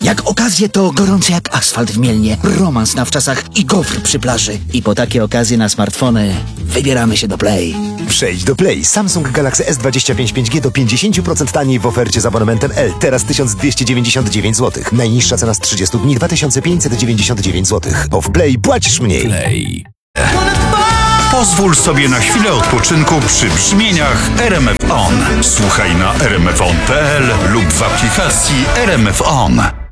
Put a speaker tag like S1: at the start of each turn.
S1: Jak okazje to gorące jak asfalt w Mielnie, romans na wczasach i gofr przy plaży. I po takie okazje na smartfony wybieramy się do Play.
S2: Przejdź do Play. Samsung Galaxy S25 5G do 50% taniej w ofercie z abonamentem L. Teraz 1299 zł. Najniższa cena z 30 dni 2599 zł. Bo w Play płacisz mniej.
S3: Play. Pozwól sobie na chwilę odpoczynku przy brzmieniach RMF On. Słuchaj na rmfon.pl lub w aplikacji RMF On.